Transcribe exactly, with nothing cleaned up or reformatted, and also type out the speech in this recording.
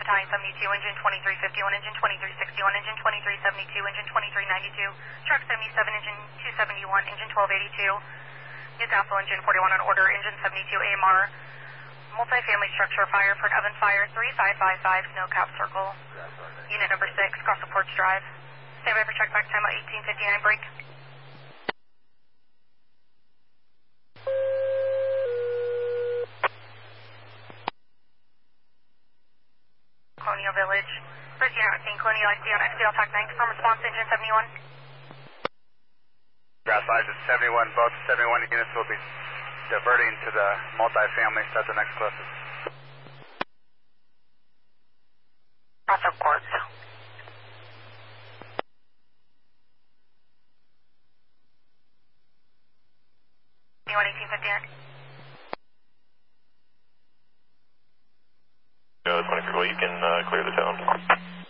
Battalion seventy-two, engine twenty-three fifty-one, engine twenty-three sixty-one, engine twenty-three seventy-two, engine twenty-three ninety-two, truck seventy-seven, engine two seventy-one, engine twelve eighty-two, Newcastle engine forty-one on order, engine seventy-two A M R, multifamily structure fire for an oven fire, three five five five, snow cap circle, unit number six, cross the porch drive. Stand by for check back time at eighteen fifty-nine, break. Colonial Village. First unit on scene, Colonial I C on X D L TAC nine, confirm response, engine seventy-one. Grass Valley is seventy-one, both seventy-one units will be diverting to the multifamily, start the next closest. Cross the porch. eighteen fifty-nine. No, twenty-three, well, you can uh, clear the town.